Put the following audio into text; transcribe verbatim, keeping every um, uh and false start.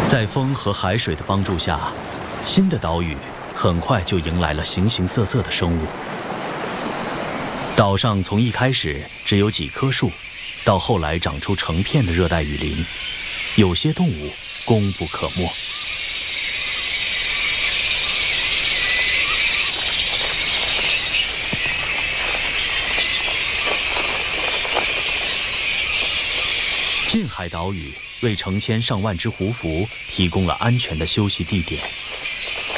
在风和海水的帮助下，新的岛屿很快就迎来了形形色色的生物。岛上从一开始只有几棵树，到后来长出成片的热带雨林，有些动物功不可没。近海岛屿为成千上万只胡蝠提供了安全的休息地点。